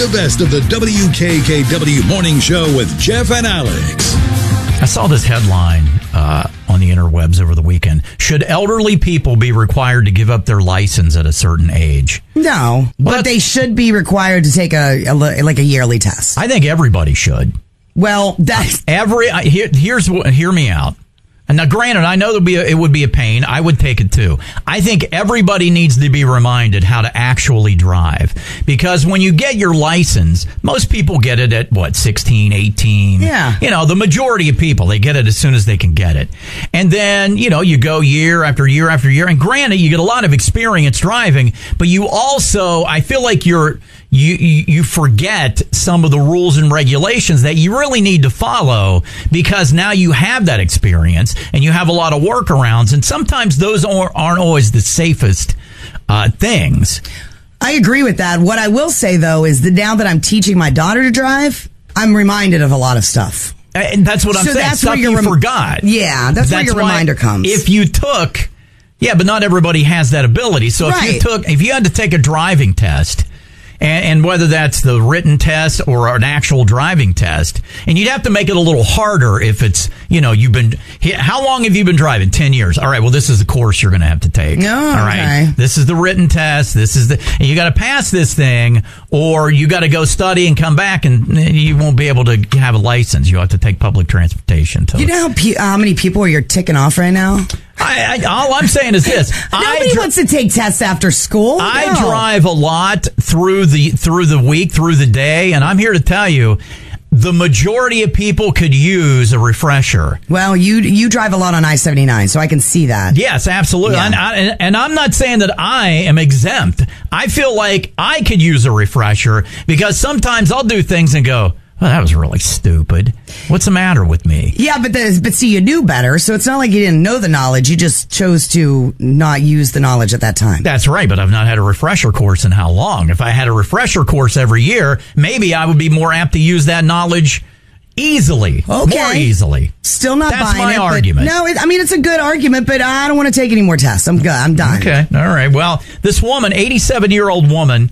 The best of the WKKW Morning Show with Jeff and Alex. I saw this headline on the interwebs over the weekend. Should elderly people be required to give up their license at a certain age? No, but they should be required to take a yearly test. I think everybody should. Well, that's hear me out. And now, granted, I know it would be a pain. I would take it too. I think everybody needs to be reminded how to actually drive. Because when you get your license, most people get it at, 16, 18? Yeah. The majority of people, they get it as soon as they can get it. And then, you go year after year after year. And granted, you get a lot of experience driving, but you also, I feel like you forget some of the rules and regulations that you really need to follow because now you have that experience and you have a lot of workarounds, and sometimes those aren't always the safest things. I agree with that. What I will say, though, is that now that I'm teaching my daughter to drive, I'm reminded of a lot of stuff. And that's what I'm saying. That's stuff where you forgot. Yeah, that's where your reminder comes. If you took... Yeah, but not everybody has that ability. So if you had to take a driving test, and whether that's the written test or an actual driving test, and you'd have to make it a little harder if it's, how long have you been driving? 10 years. All right, well, this is the course you're going to have to take. Oh, all right. Okay. This is the written test. And you got to pass this thing, or you got to go study and come back, and you won't be able to have a license. You have to take public transportation. You know how many people you're ticking off right now? All I'm saying is this. Nobody wants to take tests after school. I drive a lot through the week, through the day, and I'm here to tell you, the majority of people could use a refresher. Well, you drive a lot on I-79, so I can see that. Yes, absolutely. Yeah. And I'm not saying that I am exempt. I feel like I could use a refresher because sometimes I'll do things and go, well, that was really stupid. What's the matter with me? Yeah, but see, you knew better, so it's not like you didn't know the knowledge. You just chose to not use the knowledge at that time. That's right, but I've not had a refresher course in how long? If I had a refresher course every year, maybe I would be more apt to use that knowledge easily. Okay. More easily. Still not That's buying my it. argument. No, it's a good argument, but I don't want to take any more tests. I'm good. I'm done. Okay, all right. Well, this woman, 87-year-old woman,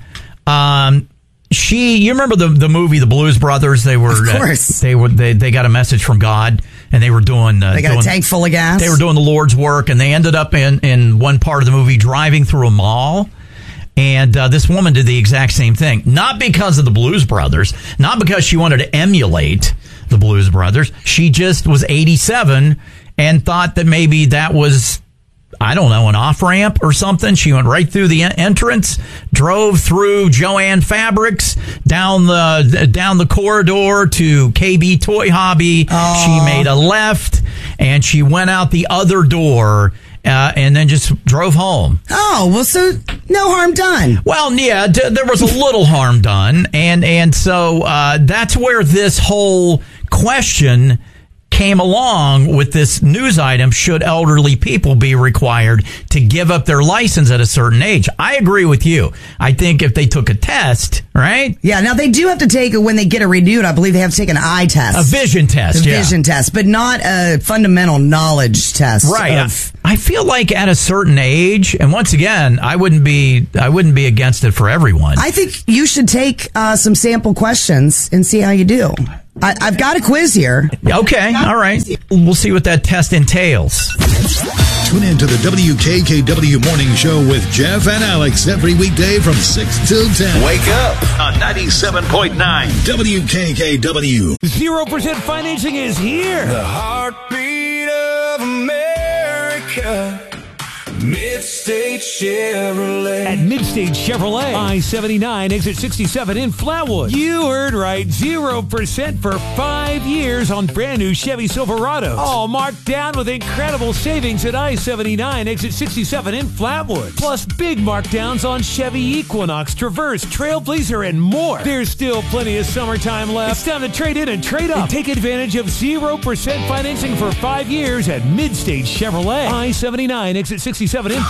you remember the movie The Blues Brothers? They were, of course. They got a message from God, and they were doing. They got a tank full of gas. They were doing the Lord's work, and they ended up in one part of the movie driving through a mall. And this woman did the exact same thing, not because of the Blues Brothers, not because she wanted to emulate the Blues Brothers. She just was 87 and thought that maybe that was, I don't know, an off-ramp or something. She went right through the entrance, drove through Joann Fabrics, down the corridor to KB Toy Hobby. Oh. She made a left, and she went out the other door, and then just drove home. Oh, well, so no harm done. Well, yeah, there was a little harm done, and so that's where this whole question came along with this news item. Should elderly people be required to give up their license at a certain age? I agree with you. I think if they took a test, right? Yeah, now they do have to take, when they get it renewed, I believe they have to take an eye test. A vision test, vision test, but not a fundamental knowledge test. Right. I feel like at a certain age, and once again, I wouldn't be against it for everyone. I think you should take some sample questions and see how you do. I've got a quiz here. Okay, all right. We'll see what that test entails. Tune in to the WKKW Morning Show with Jeff and Alex every weekday from 6 till 10. Wake up on 97.9 WKKW. 0% financing is here. The heartbeat of America. Midstate Chevrolet. At Midstate Chevrolet, I-79, exit 67 in Flatwood. You heard right, 0% for 5 years on brand new Chevy Silverados. All marked down with incredible savings at I-79, exit 67 in Flatwood. Plus big markdowns on Chevy Equinox, Traverse, Trailblazer, and more. There's still plenty of summertime left. It's time to trade in and trade up. And take advantage of 0% financing for 5 years at Midstate Chevrolet. I-79, exit 67 in